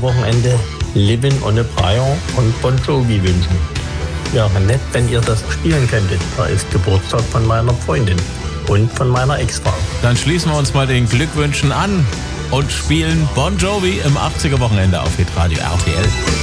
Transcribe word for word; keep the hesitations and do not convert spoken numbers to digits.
achtziger-Wochenende Livin' on a Prayer von Bon Jovi wünschen. Wäre nett, wenn ihr das spielen könntet. Da ist Geburtstag von meiner Freundin und von meiner Ex-Frau. Dann schließen wir uns mal den Glückwünschen an und spielen Bon Jovi im achtziger-Wochenende auf Hitradio R T L.